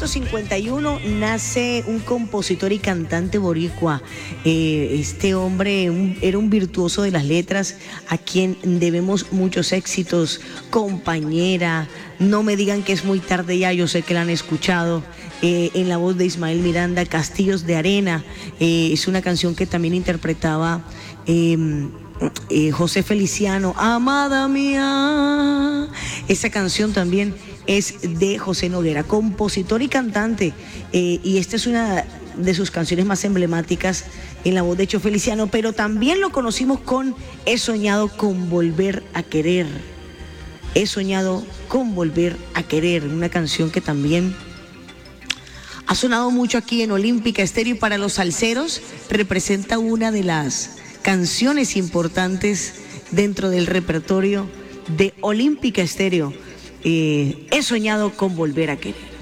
1951 nace un compositor y cantante boricua. Este hombre era un virtuoso de las letras, a quien debemos muchos éxitos. Compañera, No me digan que es muy tarde ya, yo sé que la han escuchado. En la voz de Ismael Miranda, Castillos de Arena. Es una canción que también interpretaba José Feliciano, Amada Mía. Esa canción también es de José Noguera, compositor y cantante, y esta es una de sus canciones más emblemáticas en la voz de Cho Feliciano, pero también lo conocimos con He soñado con volver a querer. He soñado con volver a querer, una canción que también ha sonado mucho aquí en Olímpica Estéreo, y para los salseros representa una de las canciones importantes dentro del repertorio de Olímpica Estéreo. He soñado con volver a querer.